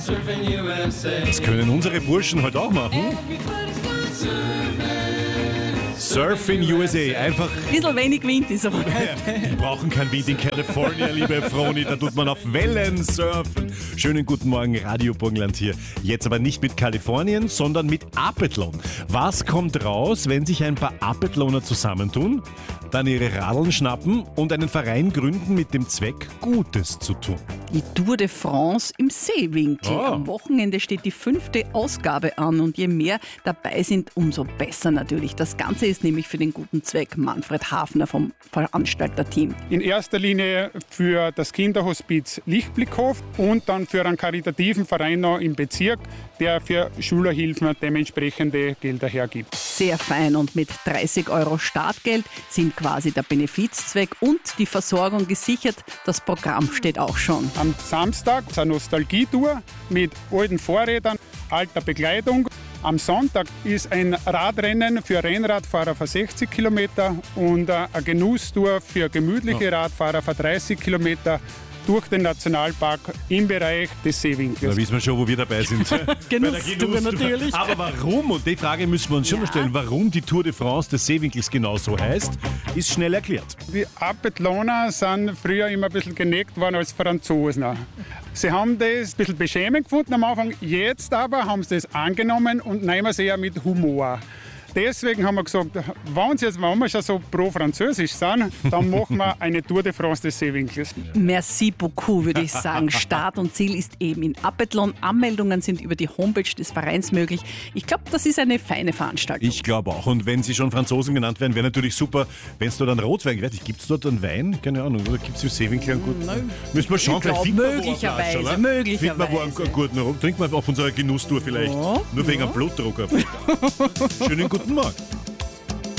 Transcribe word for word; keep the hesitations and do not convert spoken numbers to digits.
Das können unsere Burschen heute auch machen. Surf in U S A, einfach... Ein bisschen wenig Wind ist aber. Die brauchen keinen Wind in Kalifornien, liebe Froni, da tut man auf Wellen surfen. Schönen guten Morgen, Radio Burgenland hier. Jetzt aber nicht mit Kalifornien, sondern mit Apethlon. Was kommt raus, wenn sich ein paar Apethloner zusammentun, dann ihre Radeln schnappen und einen Verein gründen mit dem Zweck, Gutes zu tun? Die Tour de France im Seewinkel. Oh. Am Wochenende steht die fünfte Ausgabe an und je mehr dabei sind, umso besser natürlich. Das Ganze ist nämlich für den guten Zweck. Manfred Hafner vom Veranstalterteam. In erster Linie für das Kinderhospiz Lichtblickhof und dann für einen karitativen Verein noch im Bezirk, der für Schülerhilfen dementsprechende Gelder hergibt. Sehr fein und mit dreißig Euro Startgeld sind quasi der Benefizzweck und die Versorgung gesichert. Das Programm steht auch schon. Am Samstag ist eine Nostalgietour mit alten Vorrädern, alter Bekleidung. Am Sonntag ist ein Radrennen für Rennradfahrer für sechzig Kilometer und eine Genusstour für gemütliche Radfahrer für dreißig Kilometer durch den Nationalpark im Bereich des Seewinkels. Da wissen wir schon, wo wir dabei sind. Genusstour natürlich. Aber warum, und die Frage müssen wir uns schon Ja. mal stellen, warum die Tour de France des Seewinkels genau so heißt, ist schnell erklärt. Die Apethloner sind früher immer ein bisschen geneckt worden als Franzosen. Sie haben das ein bisschen beschämend gefunden am Anfang, jetzt aber haben sie das angenommen und nehmen es eher mit Humor. Deswegen haben wir gesagt, wenn, sie jetzt, wenn wir schon so pro-französisch sind, dann machen wir eine Tour de France des Seewinkels. Merci beaucoup, würde ich sagen. Start und Ziel ist eben in Apethlon. Anmeldungen sind über die Homepage des Vereins möglich. Ich glaube, das ist eine feine Veranstaltung. Ich glaube auch. Und wenn sie schon Franzosen genannt werden, wäre natürlich super, wenn es dort einen Rotwein gibt. Gibt es dort einen Wein? Keine Ahnung. Oder gibt es im Seewinkel einen guten? Nein. Müssen wir schauen. Ich Vielleicht glaub, finden wir wo eine möglicherweise, Flasche, oder? möglicherweise. Finden wir wo einen guten Rum. Trinken wir auf unserer Genusstour vielleicht. Ja, Nur wegen einem Blutdrucker. Schönen guten Morgen.